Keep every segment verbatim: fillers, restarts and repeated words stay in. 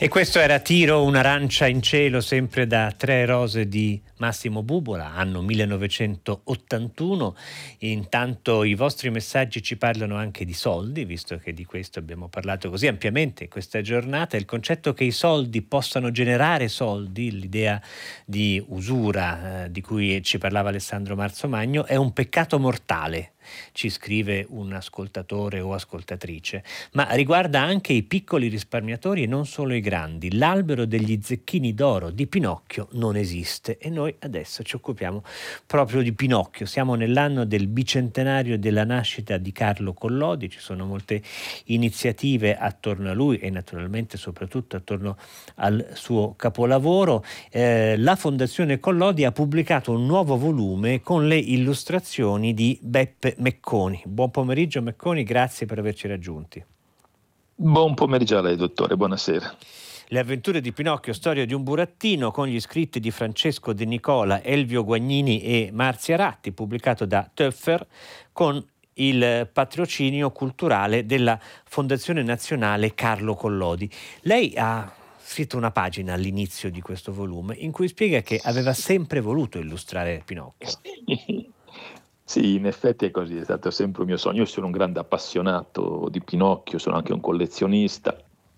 E questo era Tiro, un'arancia in cielo, sempre da Tre rose di Massimo Bubola, anno millenovecentottantuno. Intanto i vostri messaggi ci parlano anche di soldi, visto che di questo abbiamo parlato così ampiamente in questa giornata. Il concetto che i soldi possano generare soldi, l'idea di usura eh, di cui ci parlava Alessandro Marzomagno, è un peccato mortale, ci scrive un ascoltatore o ascoltatrice, ma riguarda anche i piccoli risparmiatori e non solo i grandi. L'albero degli zecchini d'oro di Pinocchio non esiste e noi adesso ci occupiamo proprio di Pinocchio. Siamo nell'anno del bicentenario della nascita di Carlo Collodi, ci sono molte iniziative attorno a lui e naturalmente soprattutto attorno al suo capolavoro. Eh, la Fondazione Collodi ha pubblicato un nuovo volume con le illustrazioni di Beppe Mecconi. Buon pomeriggio Mecconi, grazie per averci raggiunti. Buon pomeriggio a lei, dottore, buonasera. Le avventure di Pinocchio, storia di un burattino, con gli scritti di Francesco De Nicola, Elvio Guagnini e Marzia Ratti, pubblicato da Töffer con il patrocinio culturale della Fondazione Nazionale Carlo Collodi. Lei ha scritto una pagina all'inizio di questo volume in cui spiega che aveva sempre voluto illustrare Pinocchio. Sì, in effetti è così, è stato sempre un mio sogno. Io sono un grande appassionato di Pinocchio, sono anche un collezionista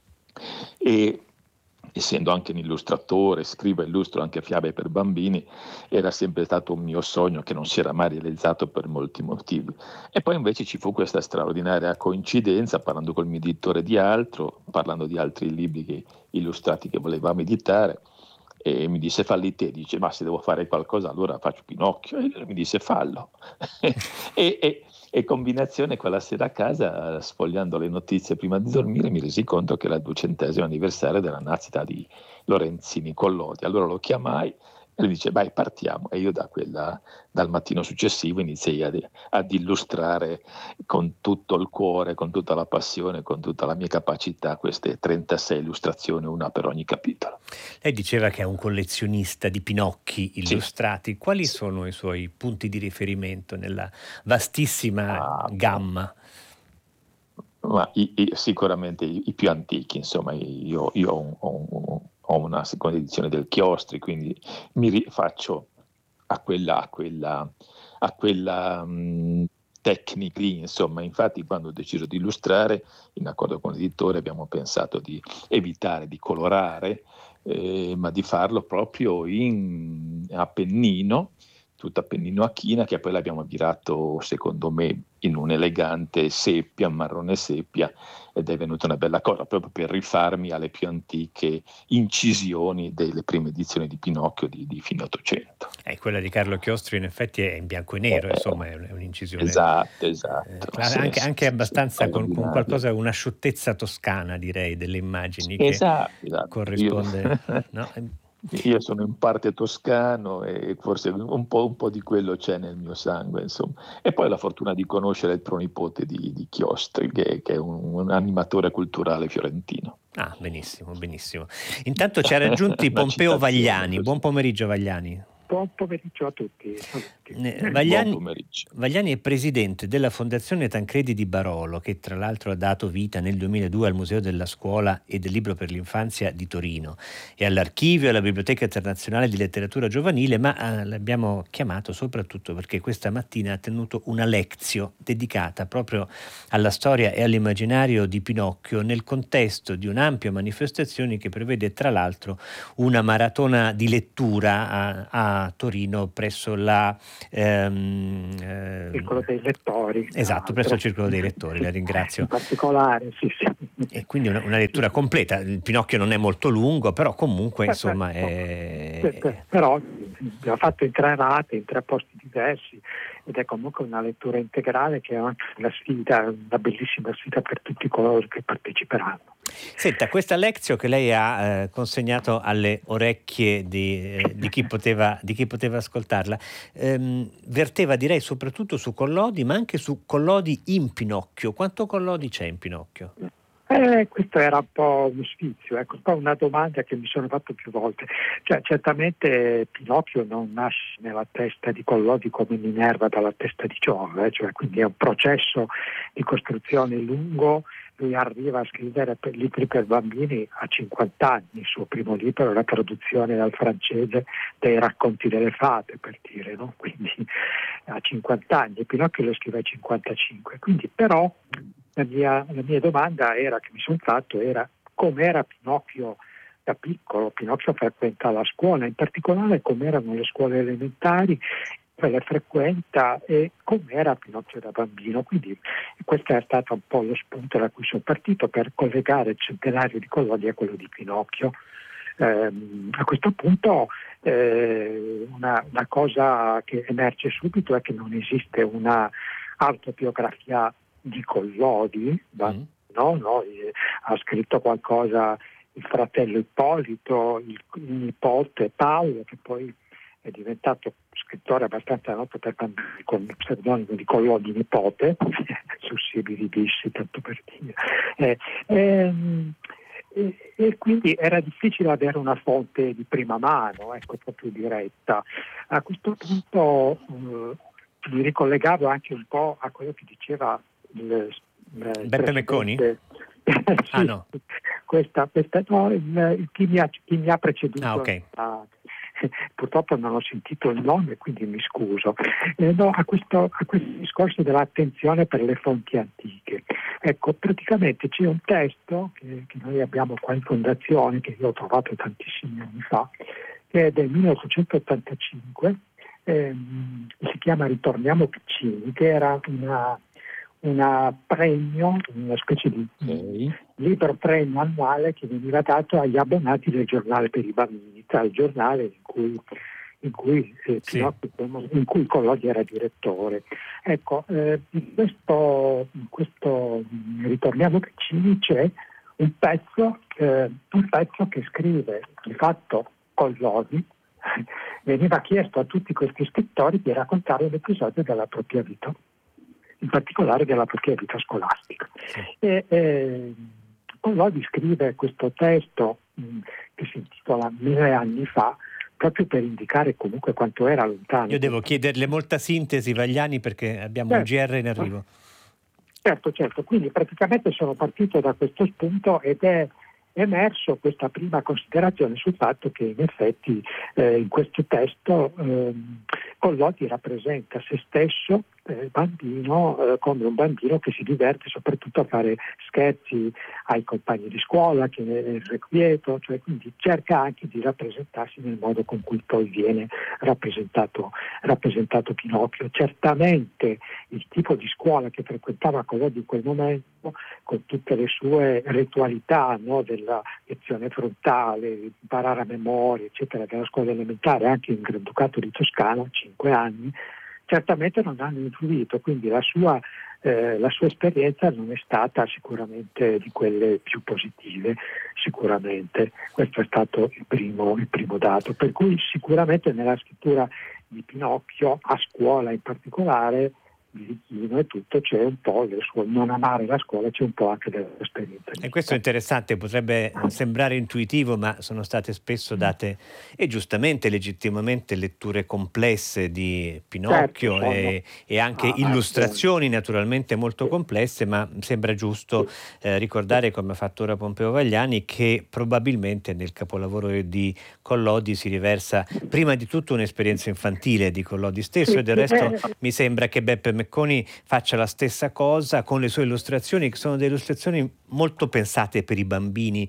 e essendo anche un illustratore, scrivo e illustro anche fiabe per bambini, era sempre stato un mio sogno che non si era mai realizzato per molti motivi. E poi invece ci fu questa straordinaria coincidenza, parlando col mio editore di altro, parlando di altri libri che, illustrati che volevamo editare, e mi disse falli te, dice ma se devo fare qualcosa allora faccio Pinocchio, e lui mi disse fallo e, e, e combinazione quella sera a casa, sfogliando le notizie prima di dormire, mi resi conto che era il duecentesimo anniversario della nascita di Lorenzini Collodi. Allora lo chiamai e lui dice vai partiamo, e io da quella, dal mattino successivo iniziai ad, ad illustrare con tutto il cuore, con tutta la passione, con tutta la mia capacità queste trentasei illustrazioni, una per ogni capitolo. Lei diceva che è un collezionista di Pinocchi illustrati. Sì. Quali sì. sono i suoi punti di riferimento nella vastissima ah, gamma? Ma i, i, sicuramente i, i più antichi, insomma, io, io ho, ho, ho una seconda edizione del Chiostri, quindi mi rifaccio a quella, a quella, a quella um, tecnica lì, insomma. Infatti quando ho deciso di illustrare, in accordo con l'editore, abbiamo pensato di evitare di colorare, eh, ma di farlo proprio in Appennino, tutto Appennino a china, che poi l'abbiamo virato secondo me in un elegante seppia, marrone seppia, ed è venuta una bella cosa, proprio per rifarmi alle più antiche incisioni delle prime edizioni di Pinocchio di, di fine Ottocento. Eh, quella di Carlo Chiostri in effetti è in bianco e nero, eh, insomma è, un'incisione esatto, esatto, eh, clara, sì, anche, anche sì, abbastanza sì, con, con qualcosa, un'asciuttezza toscana, direi, delle immagini, esatto, che esatto. corrisponde Io... no? Io sono in parte toscano e forse un po', un po' di quello c'è nel mio sangue, insomma. E poi la fortuna di conoscere il pronipote di, di Chiostri, che, che è un, un animatore culturale fiorentino. Ah, benissimo, benissimo. Intanto ci ha raggiunti Pompeo Vagliani. Buon pomeriggio Vagliani. Buon pomeriggio a tutti. Eh, Vagliani, Buon pomeriggio. Vagliani è presidente della Fondazione Tancredi di Barolo, che tra l'altro ha dato vita nel duemiladue al Museo della Scuola e del Libro per l'Infanzia di Torino e all'Archivio e alla Biblioteca Internazionale di Letteratura Giovanile, ma eh, l'abbiamo chiamato soprattutto perché questa mattina ha tenuto una lezione dedicata proprio alla storia e all'immaginario di Pinocchio nel contesto di un'ampia manifestazione che prevede tra l'altro una maratona di lettura a, a a Torino presso la ehm, eh, Circolo dei Lettori. Esatto, presso il Circolo dei Lettori, la ringrazio. In particolare, sì, sì. E quindi una, una lettura completa. Il Pinocchio non è molto lungo, però comunque insomma è... Però l'ha fatto in tre rate, in tre posti diversi, ed è comunque una lettura integrale che è anche una sfida, una bellissima sfida per tutti coloro che parteciperanno. Senta, questa lezione che lei ha eh, consegnato alle orecchie di, eh, di, chi poteva, di chi poteva ascoltarla, ehm, verteva direi soprattutto su Collodi, ma anche su Collodi in Pinocchio. Quanto Collodi c'è in Pinocchio? Eh, questo era un po' uno sfizio, ecco, qua una domanda che mi sono fatto più volte. Cioè, certamente Pinocchio non nasce nella testa di Collodi come Minerva dalla testa di Giove, eh? Cioè, quindi è un processo di costruzione lungo, lui arriva a scrivere per libri per bambini a cinquanta anni. Il suo primo libro è la traduzione dal francese dei Racconti delle fate, per dire, no? Quindi a cinquanta anni, Pinocchio lo scrive a cinquantacinque. Quindi però la mia, la mia domanda era, che mi sono fatto, era com'era Pinocchio da piccolo. Pinocchio frequenta la scuola, in particolare com'erano le scuole elementari, le frequenta e com'era Pinocchio da bambino. Quindi questo è stato un po' lo spunto da cui sono partito per collegare il centenario di Collodi a quello di Pinocchio. Eh, a questo punto eh, una, una cosa che emerge subito è che non esiste una autobiografia di Collodi, ma Mm. no, no, eh, ha scritto qualcosa il fratello Ippolito, il, il nipote Paolo, che poi è diventato scrittore abbastanza noto per bambini con il pseudonimo di Collodi nipote, su Sibili Bissi, tanto per dire. Eh, ehm, e, e quindi era difficile avere una fonte di prima mano, ecco, proprio diretta. A questo punto eh, mi ricollegavo anche un po' a quello che diceva il, il Beppe Mecconi? sì, Ah, no. questa, questa no, il, il, chi, mi ha, chi mi ha preceduto. Ah, ok. a- Purtroppo non ho sentito il nome, quindi mi scuso. Eh, no, a questo, a questo discorso dell'attenzione per le fonti antiche. Ecco, praticamente c'è un testo che, che noi abbiamo qua in fondazione, che io ho trovato tantissimi anni fa, che è del milleottocentottantacinque, ehm, si chiama Ritorniamo piccini, che era una, una premio, una specie di Ok. libro premio annuale che veniva dato agli abbonati del giornale per i bambini, tra il giornale in cui, in cui, eh, Sì. Pinocchio, in cui Collodi era direttore. Ecco, eh, in questo, in questo mm, Ritorniamo piccini c'è un pezzo, eh, un pezzo che scrive di fatto Collodi. Veniva chiesto a tutti questi scrittori di raccontare un episodio della propria vita, in particolare della propria vita scolastica. Sì. E, e, Collodi scrive questo testo mh, che si intitola Mille anni fa, proprio per indicare comunque quanto era lontano. Io devo chiederle molta sintesi, Vagliani, perché abbiamo un Certo. G R in arrivo. Certo, certo, quindi praticamente sono partito da questo spunto ed è emerso questa prima considerazione sul fatto che in effetti eh, in questo testo ehm, Collodi rappresenta se stesso, eh, bambino, eh, come un bambino che si diverte soprattutto a fare scherzi ai compagni di scuola, che è irrequieto, cioè quindi cerca anche di rappresentarsi nel modo con cui poi viene rappresentato, rappresentato Pinocchio. Certamente il tipo di scuola che frequentava Collodi in quel momento, con tutte le sue ritualità, no, della lezione frontale, imparare a memoria, eccetera, della scuola elementare, anche in Granducato di Toscana, cinque anni, certamente non hanno influito, quindi la sua, eh, la sua esperienza non è stata sicuramente di quelle più positive, sicuramente. Questo è stato il primo, il primo dato, per cui sicuramente nella scrittura di Pinocchio, a scuola in particolare, Birichino e tutto, c'è un po' del suo non amare la scuola, c'è un po' anche dell'esperienza. E questo è interessante, potrebbe sembrare intuitivo, ma sono state spesso date, e giustamente, legittimamente, letture complesse di Pinocchio, Certo, sono- e, e anche ah, illustrazioni naturalmente molto Sì. complesse, ma sembra giusto eh, ricordare, come ha fatto ora Pompeo Vagliani, che probabilmente nel capolavoro di Collodi si riversa prima di tutto un'esperienza infantile di Collodi stesso, Sì, e del sì, resto eh, mi sembra che Beppe Mecconi faccia la stessa cosa con le sue illustrazioni, che sono delle illustrazioni molto pensate per i bambini,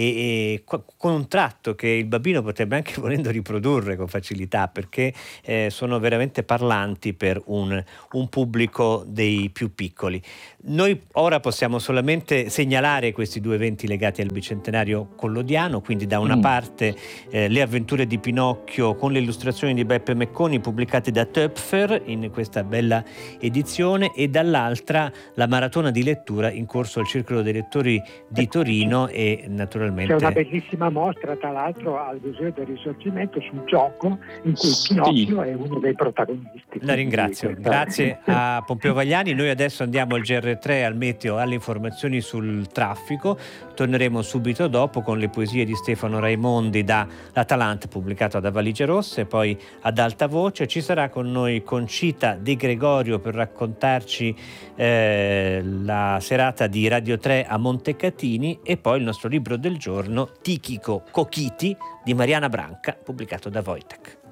e, e co- con un tratto che il bambino potrebbe anche volendo riprodurre con facilità, perché eh, sono veramente parlanti per un, un pubblico dei più piccoli. Noi ora possiamo solamente segnalare questi due eventi legati al bicentenario collodiano, quindi da una Mm. parte eh, le avventure di Pinocchio con le illustrazioni di Beppe Mecconi pubblicate da Töpfer in questa bella edizione, e dall'altra la maratona di lettura in corso al Circolo dei Lettori di Torino, e naturalmente C'è una bellissima mostra, tra l'altro, al Museo del Risorgimento sul gioco, in cui Sì. Pinocchio è uno dei protagonisti. la ringrazio. Quindi questa- Grazie a Pompeo Vagliani. Noi adesso andiamo al G R tre, al meteo, alle informazioni sul traffico. Torneremo subito dopo con le poesie di Stefano Raimondi da L'Atalante, pubblicato da Valigie Rosse, poi ad alta voce ci sarà con noi Concita De Gregorio per per raccontarci eh, la serata di Radio tre a Montecatini, e poi il nostro libro del giorno, Tichico Cochiti di Mariana Branca, pubblicato da Wojtek.